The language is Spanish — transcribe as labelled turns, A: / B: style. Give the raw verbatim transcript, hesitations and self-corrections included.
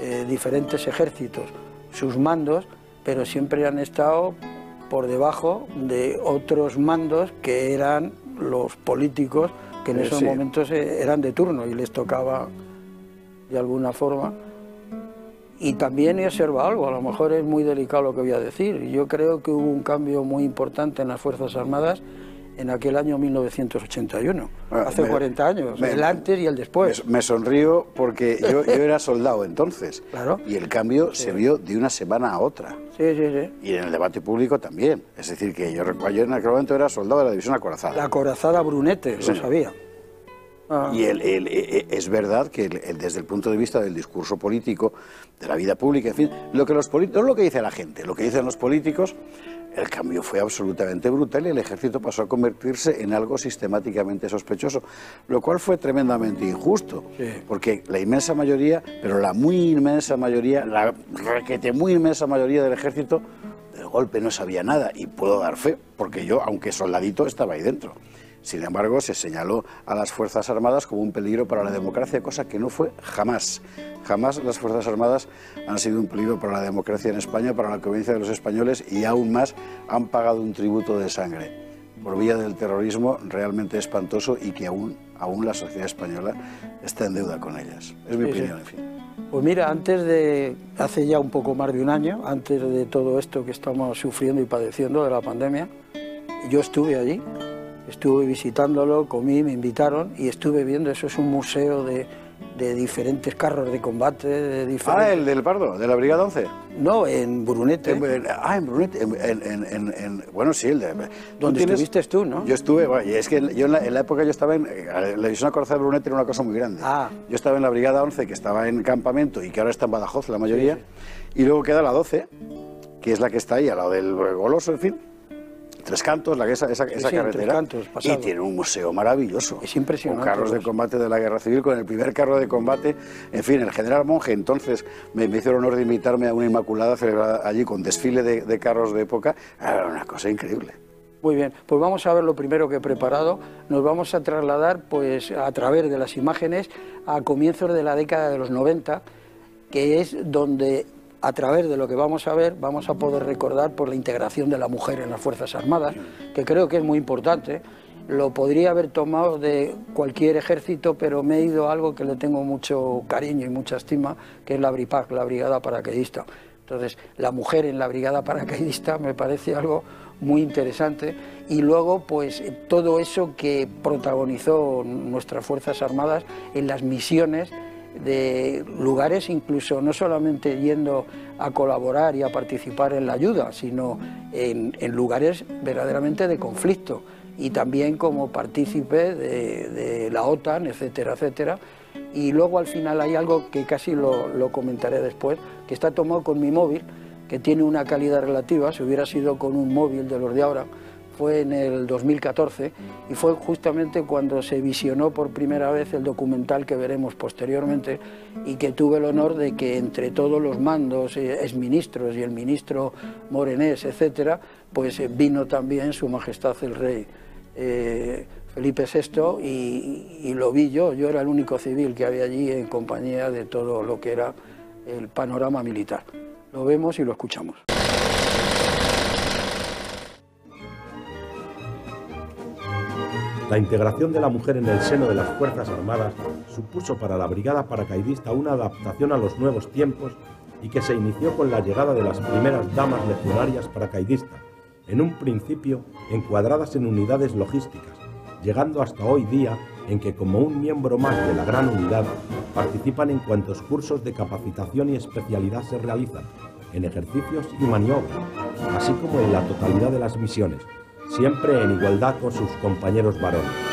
A: eh, diferentes ejércitos sus mandos, pero siempre han estado por debajo de otros mandos que eran los políticos, que en esos sí. momentos eran de turno y les tocaba de alguna forma. Y también he observado algo, a lo mejor es muy delicado lo que voy a decir. Yo creo que hubo un cambio muy importante en las Fuerzas Armadas en aquel año mil novecientos ochenta y uno, bueno, hace me, cuarenta años, me, el antes y el después.
B: Me, me sonrío porque yo, yo era soldado entonces,
A: claro.
B: y el cambio sí. se vio de una semana a otra.
A: Sí, sí, sí.
B: Y en el debate público también. Es decir, que yo recuerdo, yo en aquel momento era soldado de la división acorazada.
A: La acorazada Brunete, sí. lo sabía.
B: Ah. Y el, el, el, es verdad que el, el, desde el punto de vista del discurso político, de la vida pública, en fin, lo que los políticos, no es lo que dice la gente, lo que dicen los políticos, el cambio fue absolutamente brutal y el ejército pasó a convertirse en algo sistemáticamente sospechoso, lo cual fue tremendamente injusto, sí. porque la inmensa mayoría, pero la muy inmensa mayoría, la requete muy inmensa mayoría del ejército, del golpe no sabía nada, y puedo dar fe, porque yo, aunque soldadito, estaba ahí dentro. Sin embargo, se señaló a las Fuerzas Armadas como un peligro para la democracia, cosa que no fue jamás. Jamás las Fuerzas Armadas han sido un peligro para la democracia en España, para la convivencia de los españoles, y aún más han pagado un tributo de sangre por vía del terrorismo realmente espantoso y que aún, aún la sociedad española está en deuda con ellas. Es mi sí, opinión, sí. en fin.
A: Pues mira, antes de, hace ya un poco más de un año, antes de todo esto que estamos sufriendo y padeciendo de la pandemia, yo estuve allí. Estuve visitándolo, comí, me invitaron y estuve viendo, eso es un museo de, de diferentes carros de combate. De diferentes...
B: Ah, el del Pardo, de la Brigada once.
A: No, en Brunete.
B: En, en, ah, en Brunete, en, en, en, en, bueno, sí, el de...
A: ¿Dónde tienes... estuviste tú, no?
B: Yo estuve, bueno, y es que yo en la, en la época yo estaba en... La división acorazada de Brunete era una cosa muy grande.
A: Ah.
B: Yo estaba en la Brigada once, que estaba en campamento y que ahora está en Badajoz, la mayoría, sí, sí. Y luego queda la doce, que es la que está ahí, al lado del Goloso, en fin. Tres Cantos, la, esa, esa, sí, esa
A: sí,
B: carretera,
A: Cantos,
B: y tiene un museo maravilloso.
A: Es impresionante.
B: Con carros de combate de la Guerra Civil, con el primer carro de combate. En fin, el general Monge, entonces, me, me hizo el honor de invitarme a una Inmaculada celebrada allí con desfile de, de carros de época. Era una cosa increíble.
A: Muy bien, pues vamos a ver lo primero que he preparado. Nos vamos a trasladar, pues, a través de las imágenes, a comienzos de la década de los noventa, que es donde... a través de lo que vamos a ver, vamos a poder recordar por la integración de la mujer en las Fuerzas Armadas, que creo que es muy importante. Lo podría haber tomado de cualquier ejército, pero me he ido a algo que le tengo mucho cariño y mucha estima, que es la BRIPAC, la Brigada Paracaidista. Entonces, la mujer en la Brigada Paracaidista me parece algo muy interesante. Y luego, pues, todo eso que protagonizó nuestras Fuerzas Armadas en las misiones de lugares, incluso no solamente yendo a colaborar y a participar en la ayuda, sino en, en lugares verdaderamente de conflicto, y también como partícipe de, de la OTAN, etcétera, etcétera. Y luego al final hay algo que casi lo, lo comentaré después, que está tomado con mi móvil, que tiene una calidad relativa. Si hubiera sido con un móvil de los de ahora, fue en el dos mil catorce, y fue justamente cuando se visionó por primera vez el documental que veremos posteriormente, y que tuve el honor de que entre todos los mandos, exministros y el ministro Morenés, etcétera, pues vino también Su Majestad el Rey eh, Felipe sexto, y, y lo vi yo. Yo era el único civil que había allí en compañía de todo lo que era el panorama militar. Lo vemos y lo escuchamos.
C: La integración de la mujer en el seno de las Fuerzas Armadas supuso para la Brigada Paracaidista una adaptación a los nuevos tiempos, y que se inició con la llegada de las primeras damas legionarias paracaidistas, en un principio encuadradas en unidades logísticas, llegando hasta hoy día en que, como un miembro más de la gran unidad, participan en cuantos cursos de capacitación y especialidad se realizan, en ejercicios y maniobras, así como en la totalidad de las misiones, siempre en igualdad con sus compañeros varones.